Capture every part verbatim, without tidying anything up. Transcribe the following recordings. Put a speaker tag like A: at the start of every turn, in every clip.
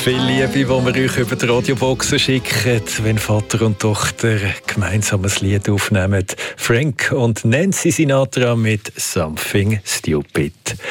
A: Viel Liebe, die wir euch über die Radioboxen schicken, wenn Vater und Tochter gemeinsam ein Lied aufnehmen. Frank und Nancy Sinatra mit «Something Stupid».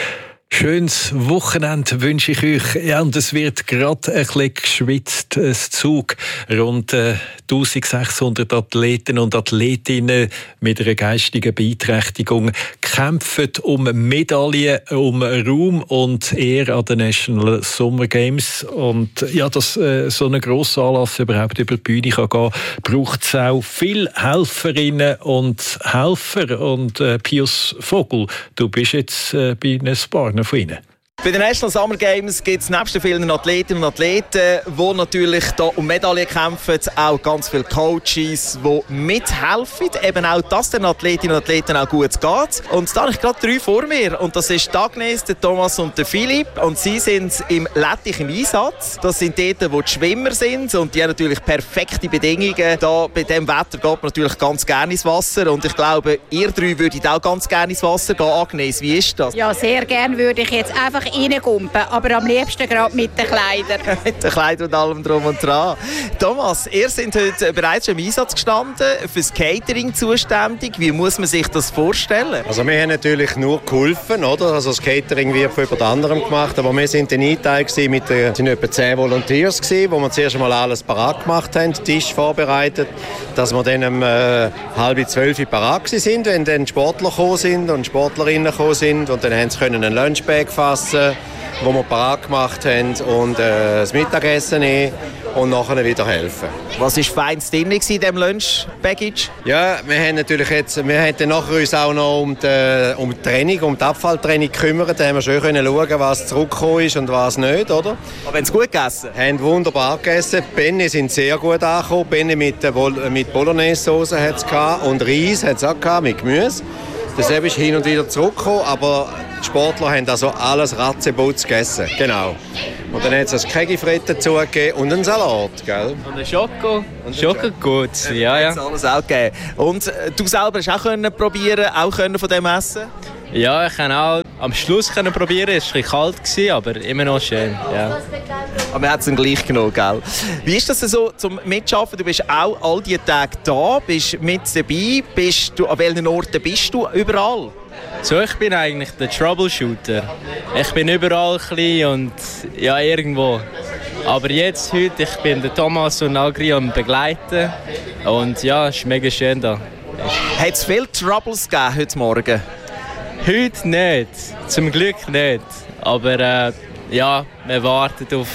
A: Schönes Wochenende wünsche ich euch. Ja, und es wird gerade ein bisschen geschwitzt. Ein Zug rund äh, eintausendsechshundert Athleten und Athletinnen mit einer geistigen Beeinträchtigung kämpfen um Medaillen, um Ruhm und Ehre an den National Summer Games. Und ja, dass äh, so ein grosser Anlass überhaupt über die Bühne kann gehen, braucht es auch viele Helferinnen und Helfer. Und äh, Pius Vogel, du bist jetzt äh, bei einem Partner von ihnen.
B: Bei den National Summer Games gibt es nebst den vielen Athletinnen und Athleten, die natürlich da um Medaillen kämpfen, auch ganz viele Coaches, die mithelfen, eben auch, dass den Athletinnen und Athleten auch gut geht. Und da habe ich gerade drei vor mir. Und das ist Agnes, der Thomas und der Philipp. Und sie sind im Lettich im Einsatz. Das sind dort, wo die Schwimmer sind. Und die haben natürlich perfekte Bedingungen. Da, bei diesem Wetter geht man natürlich ganz gerne ins Wasser. Und ich glaube, ihr drei würdet auch ganz gerne ins Wasser gehen. Agnes, wie ist das?
C: Ja, sehr gerne würde ich jetzt einfach reingumpen, aber am liebsten gerade mit den Kleidern.
B: Mit den Kleidern und allem drum und dran. Thomas, ihr seid heute bereits schon im Einsatz gestanden, fürs Catering zuständig. Wie muss man sich das vorstellen?
D: Also wir haben natürlich nur geholfen, oder? Also das Catering wird von jemand anderem gemacht, aber wir sind dann eingeteilt mit den, sind etwa zehn Volunteers gewesen, wo wir zuerst einmal alles parat gemacht haben, Tisch vorbereitet, dass wir dann um äh, halb zwölf parat sind, wenn dann Sportler gekommen sind und Sportlerinnen gekommen sind, und dann haben sie können einen Lunchbag fassen, wo wir parat gemacht haben, und äh, das Mittagessen nehmen und nachher wieder helfen.
B: Was war feins drin in diesem Lunch-Package?
D: Ja, wir haben natürlich jetzt, wir haben nachher uns auch noch um die, um die Training, um die Abfalltraining gekümmert. Da haben wir schön können schauen, was zurückgekommen ist und was nicht, oder?
B: Aber haben Sie gut gegessen?
D: Haben wunderbar gegessen. Die Penne sind sehr gut angekommen. Penne mit, mit Bolognese-Sauce hat es gehabt, und Reis hat es auch gehabt, mit Gemüse. Das ist hin und wieder zurückgekommen, aber die Sportler haben also alles Ratzebutz gegessen. Genau. Und dann hat es ein Kegifrett dazugegeben und einen Salat, gell?
E: Und ein Schoko. Und Schoko gut, ja, ja.
B: Das alles auch gegeben. Und äh, du selber hast auch können probieren, auch können von dem essen?
E: Ja, ich konnte auch am Schluss können probieren. Es war ein bisschen kalt, aber immer noch schön. Ja.
B: Aber man hat es dann gleich genommen, gell? Wie ist das so zum Mitschaffen? Du bist auch all diese Tage da, bist mit dabei. Bist du, an welchen Orten bist du überall?
E: So, ich bin eigentlich der Troubleshooter. Ich bin überall klein und ja, irgendwo. Aber jetzt, heute, ich bin der Thomas und Agri am Begleiten. Und ja, es ist mega schön da.
B: Hat es viele Troubles gegeben heute Morgen?
E: Heute nicht. Zum Glück nicht. Aber äh, ja, wir warten auf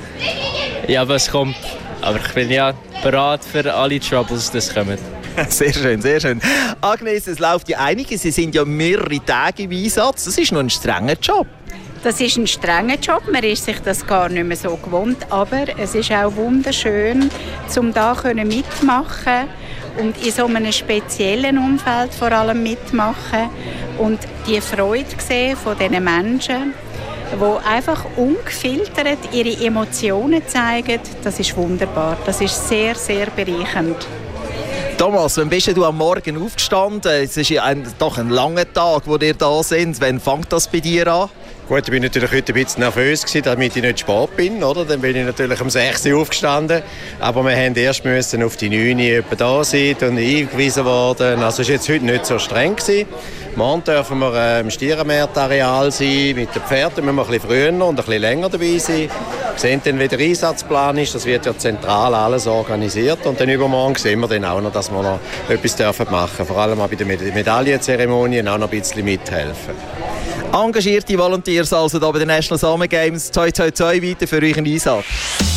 E: ja, was kommt. Aber ich bin ja bereit für alle Troubles, die kommen.
B: Sehr schön, sehr schön. Agnes, es läuft ja einiges. Sie sind ja mehrere Tage im Einsatz. Das ist noch ein strenger Job.
C: Das ist ein strenger Job. Man ist sich das gar nicht mehr so gewohnt. Aber es ist auch wunderschön, um da mitmachen und in so einem speziellen Umfeld vor allem mitmachen. Und die Freude sehen von diesen Menschen, die einfach ungefiltert ihre Emotionen zeigen, das ist wunderbar. Das ist sehr, sehr bereichernd.
B: Thomas, wann bist du am Morgen aufgestanden? Es ist ja ein, doch ein langer Tag, wo ihr da sind. Wann fängt das bei dir an?
D: Gut, ich war natürlich heute ein bisschen nervös, damit ich nicht spät bin. Oder? Dann bin ich natürlich um sechs Uhr aufgestanden. Aber wir mussten erst müssen auf die neun Uhr da sein und eingewiesen worden. Also es war jetzt heute nicht so streng gewesen. Morgen dürfen wir äh, im Stierenmärt-Areal sein. Mit den Pferden müssen wir ein bisschen früher und ein bisschen länger dabei sein. Wir sehen dann, wie der Einsatzplan ist. Das wird ja zentral alles organisiert. Und dann übermorgen sehen wir dann auch noch, dass wir noch etwas dürfen machen. Vor allem auch bei den Medaillenzeremonien auch noch ein bisschen mithelfen.
B: Engagierte Volunteers also da bei den National Summer Games. Toi, toi, toi, weiter für euren Einsatz.